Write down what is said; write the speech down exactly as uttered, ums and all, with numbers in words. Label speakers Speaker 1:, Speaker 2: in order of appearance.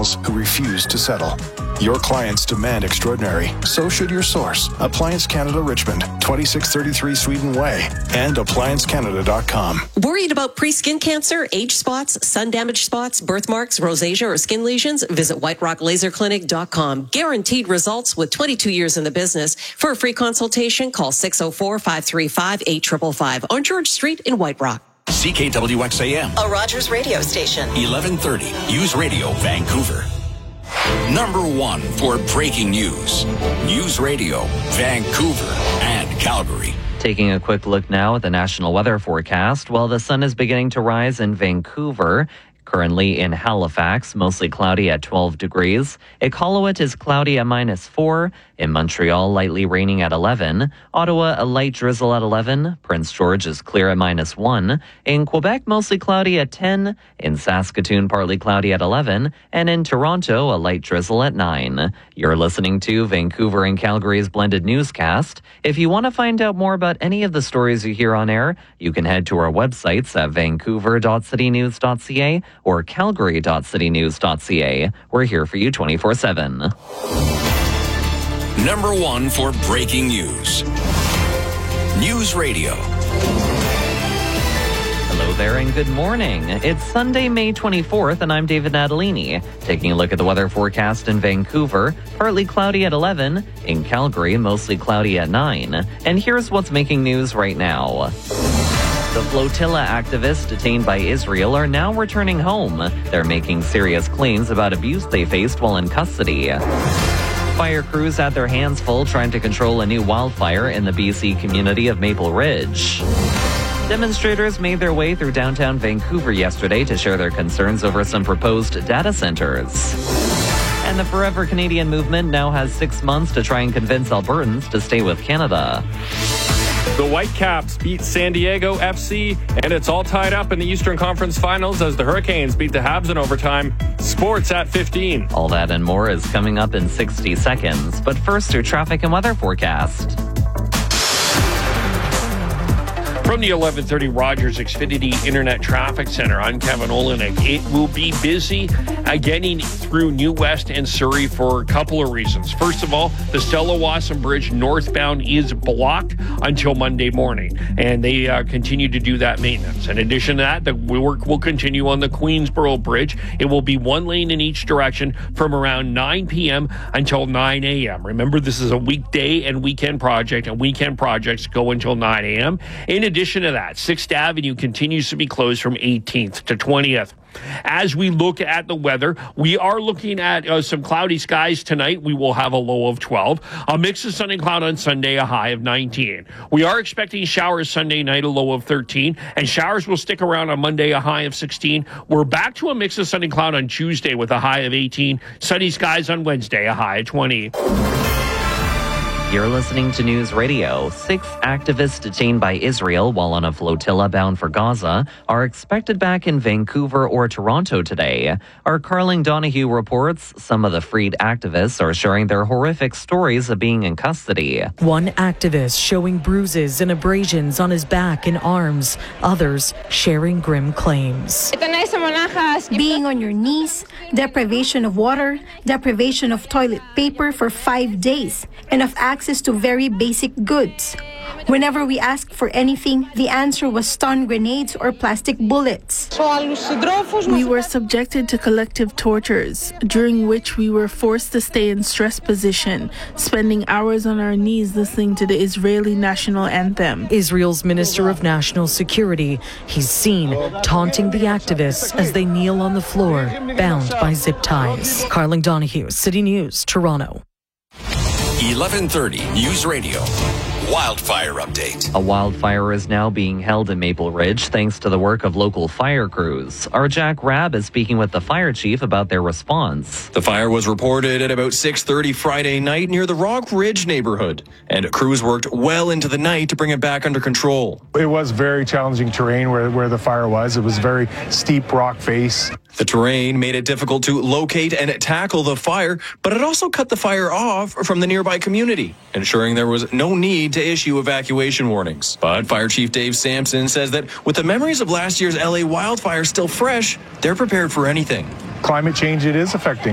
Speaker 1: professionals who refuse to settle. Your clients demand extraordinary. So should your source. Appliance Canada Richmond, twenty-six thirty-three Sweden Way, and appliance canada dot com.
Speaker 2: Worried about pre-skin cancer, age spots, sun damage spots, birthmarks, rosacea, or skin lesions? Visit white rock laser clinic dot com. Guaranteed results with twenty-two years in the business. For a free consultation, call six oh four, five three five, eight five five five on George Street in White Rock.
Speaker 3: C K W X A M.
Speaker 2: A Rogers radio station.
Speaker 3: eleven thirty. News Radio, Vancouver. Number one for breaking news. News Radio, Vancouver and Calgary.
Speaker 4: Taking a quick look now at the national weather forecast. Well, the sun is beginning to rise in Vancouver. Currently in Halifax, mostly cloudy at twelve degrees. Iqaluit is cloudy at minus four. In Montreal, lightly raining at eleven. Ottawa, a light drizzle at eleven. Prince George is clear at minus one. In Quebec, mostly cloudy at ten. In Saskatoon, partly cloudy at eleven. And in Toronto, a light drizzle at nine. You're listening to Vancouver and Calgary's blended newscast. If you want to find out more about any of the stories you hear on air, you can head to our websites at vancouver dot city news dot c a or calgary dot city news dot c a. We're here for you twenty-four seven.
Speaker 3: Number one for breaking news. News Radio.
Speaker 4: Hello there and good morning. It's Sunday, May twenty-fourth, and I'm David Natalini. Taking a look at the weather forecast in Vancouver, partly cloudy at eleven. In Calgary, mostly cloudy at nine. And here's what's making news right now. The flotilla activists detained by Israel are now returning home. They're making serious claims about abuse they faced while in custody. Fire crews had their hands full trying to control a new wildfire in the B C community of Maple Ridge. Demonstrators made their way through downtown Vancouver yesterday to share their concerns over some proposed data centers. And the Forever Canadian movement now has six months to try and convince Albertans to stay with Canada.
Speaker 5: The Whitecaps beat San Diego F C, and it's all tied up in the Eastern Conference Finals as the Hurricanes beat the Habs in overtime. Sports at fifteen.
Speaker 4: All that and more is coming up in sixty seconds. But first, your traffic and weather forecast.
Speaker 5: From the eleven thirty Rogers Xfinity Internet Traffic Center, I'm Kevin Olenek. It will be busy uh, getting through New West and Surrey for a couple of reasons. First of all, the Stella Wasson Bridge northbound is blocked until Monday morning, and they uh, continue to do that maintenance. In addition to that, the work will continue on the Queensboro Bridge. It will be one lane in each direction from around nine p.m. until nine a.m. Remember, this is a weekday and weekend project, and weekend projects go until nine a.m. In addition to that, sixth Avenue continues to be closed from eighteenth to twentieth. As we look at the weather, we are looking at uh, some cloudy skies tonight. We will have a low of twelve. A mix of sun and cloud on Sunday, a high of nineteen. We are expecting showers Sunday night, a low of thirteen. And showers will stick around on Monday, a high of sixteen. We're back to a mix of sun and cloud on Tuesday with a high of eighteen. Sunny skies on Wednesday, a high of twenty.
Speaker 4: You're listening to News Radio. Six activists detained by Israel while on a flotilla bound for Gaza are expected back in Vancouver or Toronto today. Our Carling Donahue reports some of the freed activists are sharing their horrific stories of being in custody.
Speaker 6: One activist showing bruises and abrasions on his back and arms. Others sharing grim claims.
Speaker 7: Being on your knees, deprivation of water, deprivation of toilet paper for five days, and of access to very basic goods. Whenever we asked for anything, the answer was stun grenades or plastic bullets.
Speaker 8: We were subjected to collective tortures, during which we were forced to stay in stress position, spending hours on our knees listening to the Israeli national anthem.
Speaker 6: Israel's Minister of National Security, he's seen taunting the activists as they kneel on the floor, bound by zip ties. Carling Donahue, City News, Toronto.
Speaker 3: eleven thirty News Radio. Wildfire update.
Speaker 4: A wildfire is now being held in Maple Ridge thanks to the work of local fire crews. Our Jack Rabb is speaking with the fire chief about their response.
Speaker 9: The fire was reported at about six thirty Friday night near the Rock Ridge neighborhood, and crews worked well into the night to bring it back under control.
Speaker 10: It was very challenging terrain where, where the fire was. It was very steep rock face.
Speaker 9: The terrain made it difficult to locate and tackle the fire, but it also cut the fire off from the nearby community, ensuring there was no need to issue evacuation warnings. But Fire Chief Dave Sampson says that with the memories of last year's L A wildfire still fresh, they're prepared for anything.
Speaker 10: Climate change, it is affecting